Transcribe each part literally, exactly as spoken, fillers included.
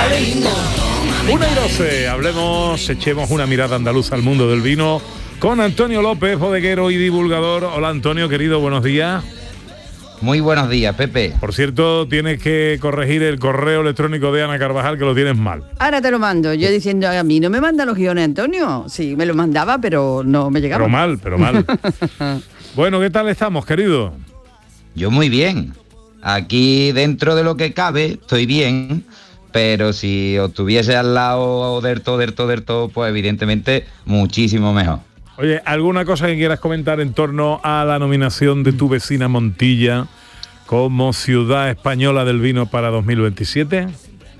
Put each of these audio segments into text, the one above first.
Una y doce, hablemos, echemos una mirada andaluza al mundo del vino con Antonio López, bodeguero y divulgador. Hola Antonio, querido, buenos días. Muy buenos días, Pepe. Por cierto, tienes que corregir el correo electrónico de Ana Carvajal, que lo tienes mal. Ahora te lo mando, yo diciendo, a mí no me manda los guiones, Antonio. Sí, me los mandaba, pero no me llegaba. Pero mal, pero mal. Bueno, ¿qué tal estamos, querido? Yo muy bien. Aquí, dentro de lo que cabe, estoy bien. Pero si os tuviese al lado del todo, del todo, del todo, pues evidentemente muchísimo mejor. Oye, ¿alguna cosa que quieras comentar en torno a la nominación de tu vecina Montilla como ciudad española del vino para dos mil veintisiete?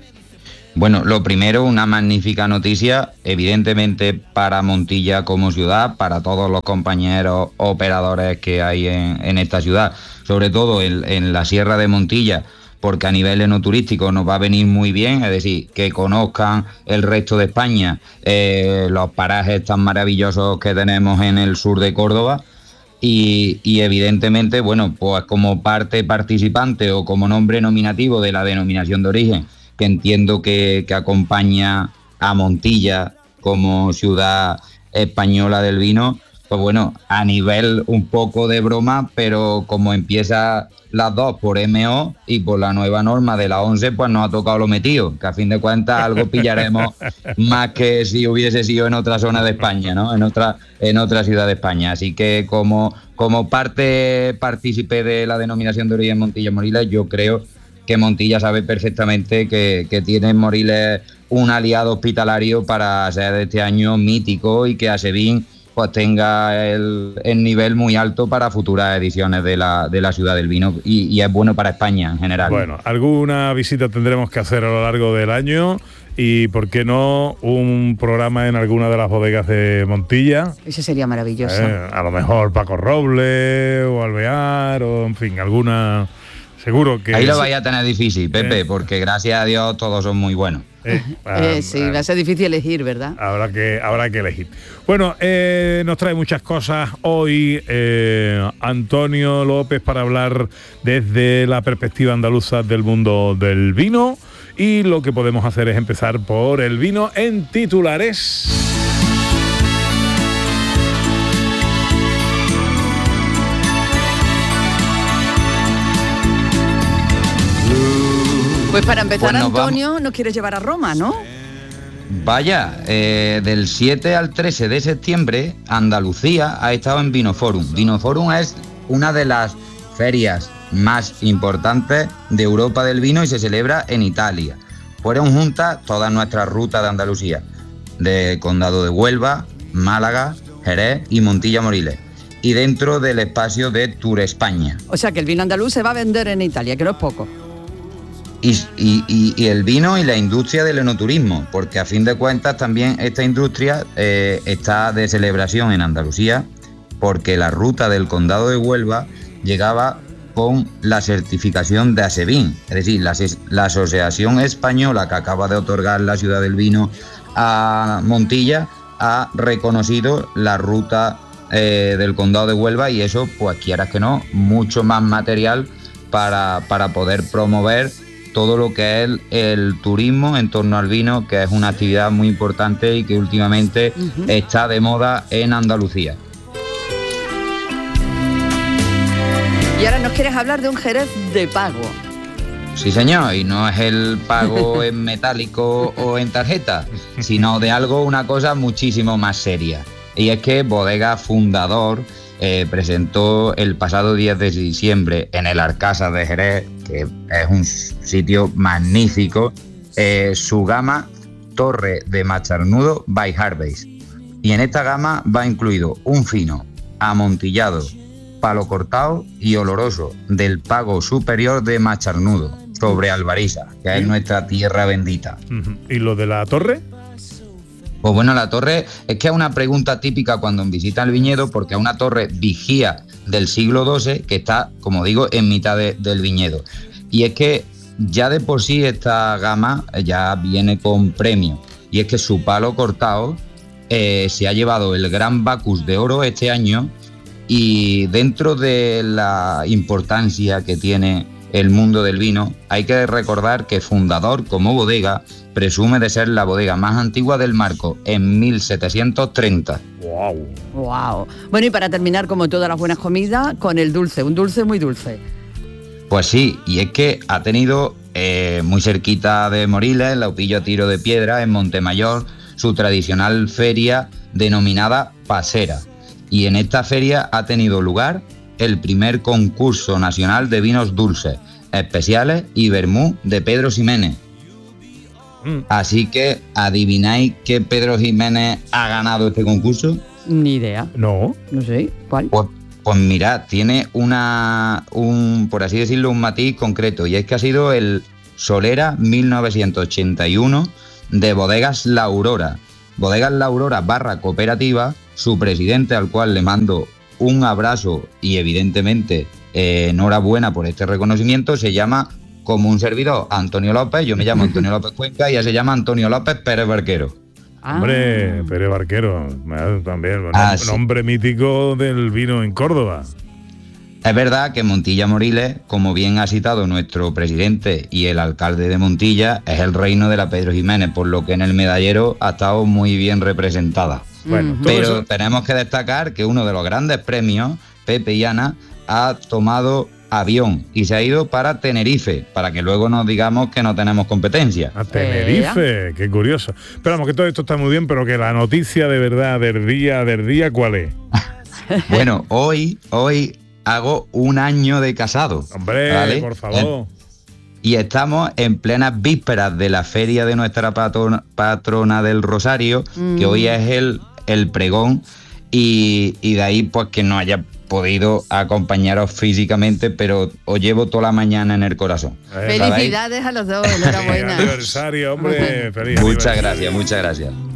Bueno, lo primero, una magnífica noticia, evidentemente para Montilla como ciudad, para todos los compañeros operadores que hay en, en esta ciudad, sobre todo en, en la Sierra de Montilla, porque a nivel enoturístico nos va a venir muy bien, es decir, que conozcan el resto de España, eh, los parajes tan maravillosos que tenemos en el sur de Córdoba y, y evidentemente, bueno, pues como parte participante o como nombre nominativo de la denominación de origen, que entiendo que, que acompaña a Montilla como ciudad española del vino, pues bueno, a nivel un poco de broma, pero como empieza las dos por M O y por la nueva norma de la ONCE, pues nos ha tocado lo metido, que a fin de cuentas algo pillaremos más que si hubiese sido en otra zona de España, ¿no? En otra, en otra ciudad de España. Así que como, como parte partícipe de la denominación de origen Montilla Moriles, yo creo que Montilla sabe perfectamente que, que tiene en Moriles un aliado hospitalario para ser de este año mítico y que Asevín pues tenga el, el nivel muy alto para futuras ediciones de la, de la Ciudad del Vino y, y es bueno para España en general. Bueno, alguna visita tendremos que hacer a lo largo del año y, ¿por qué no, un programa en alguna de las bodegas de Montilla? Eso sería maravilloso. Eh, a lo mejor Paco Robles o Alvear o, en fin, alguna... Seguro que... Ahí lo vaya a tener difícil, Pepe, eh. porque gracias a Dios todos son muy buenos. Eh, eh, sí, va a ser difícil elegir, ¿verdad? Habrá que, habrá que elegir. Bueno, eh, nos trae muchas cosas hoy eh, Antonio López para hablar desde la perspectiva andaluza del mundo del vino, y lo que podemos hacer es empezar por el vino en titulares. Pues para empezar, pues nos Antonio, vamos. nos quieres llevar a Roma, ¿no? Vaya, eh, del siete al trece de septiembre, Andalucía ha estado en Vinoforum. Vinoforum es una de las ferias más importantes de Europa del vino y se celebra en Italia. Fueron juntas todas nuestras rutas de Andalucía, de Condado de Huelva, Málaga, Jerez y Montilla Moriles, y dentro del espacio de Tour España. O sea que el vino andaluz se va a vender en Italia, que no es poco. Y, y, y, y el vino y la industria del enoturismo, porque a fin de cuentas también esta industria eh, está de celebración en Andalucía, porque la ruta del Condado de Huelva llegaba con la certificación de Asevín, es decir, la, la asociación española que acaba de otorgar la Ciudad del Vino a Montilla ha reconocido la ruta eh, del Condado de Huelva, y eso, pues quieras que no, mucho más material para, para poder promover todo lo que es el, el turismo en torno al vino, que es una actividad muy importante y que últimamente uh-huh. está de moda en Andalucía. Y ahora nos quieres hablar de un Jerez de pago. Sí, señor, y no es el pago en metálico o en tarjeta, sino de algo, una cosa muchísimo más seria. Y es que Bodega Fundador Eh, presentó el pasado diez de diciembre en el Arcasa de Jerez, que es un sitio magnífico, eh, su gama Torre de Macharnudo by Harvey's. Y en esta gama va incluido un fino, amontillado, palo cortado y oloroso del Pago Superior de Macharnudo, sobre Alvariza, que es nuestra tierra bendita. ¿Y lo de la torre? Pues bueno, la torre es que es una pregunta típica cuando visitan el viñedo, porque es una torre vigía del siglo doce que está, como digo, en mitad de, del viñedo. Y es que ya de por sí esta gama ya viene con premio, y es que su palo cortado eh, se ha llevado el Gran Bacchus de Oro este año, y dentro de la importancia que tiene el mundo del vino, hay que recordar que fundador como bodega presume de ser la bodega más antigua del Marco en mil setecientos treinta. Wow. Wow. Bueno, y para terminar, como todas las buenas comidas, con el dulce, un dulce muy dulce. Pues sí, y es que ha tenido eh, muy cerquita de Moriles, en Laupillo a Tiro de Piedra, en Montemayor, su tradicional feria denominada Pasera. Y en esta feria ha tenido lugar el primer concurso nacional de vinos dulces, especiales y vermú de Pedro Ximénez. Mm. Así que, ¿adivináis que Pedro Ximénez ha ganado este concurso? Ni idea. No. No sé, ¿cuál? Pues, pues mirad, tiene una, un, por así decirlo, un matiz concreto, y es que ha sido el Solera mil novecientos ochenta y uno de Bodegas La Aurora. Bodegas La Aurora barra cooperativa, su presidente, al cual le mando un abrazo y evidentemente eh, enhorabuena por este reconocimiento, se llama, como un servidor, Antonio López. Yo me llamo Antonio López Cuenca y ella se llama Antonio López Pérez Barquero. Ah. Hombre, Pérez Barquero, también, Ah, nom- sí. nombre mítico del vino en Córdoba. Es verdad que Montilla Moriles, como bien ha citado nuestro presidente y el alcalde de Montilla, es el reino de la Pedro Ximénez, por lo que en el medallero ha estado muy bien representada. Bueno, Ujú. todo Pero eso- tenemos que destacar que uno de los grandes premios, Pepe y Ana, ha tomado avión y se ha ido para Tenerife, para que luego nos digamos que no tenemos competencia. A Tenerife, qué curioso. Pero vamos, que todo esto está muy bien, pero que la noticia de verdad del día, del día, ¿cuál es? Bueno, hoy, hoy hago un año de casado. Hombre, ¿vale? por favor. Y estamos en plenas vísperas de la feria de nuestra patrona, patrona del Rosario, Mm. que hoy es el, el pregón, y, y de ahí pues que no haya podido acompañaros físicamente, pero os llevo toda la mañana en el corazón. Eh, Felicidades a los dos, Sí, enhorabuena. aniversario, hombre. Feliz Muchas aniversario. gracias, muchas gracias.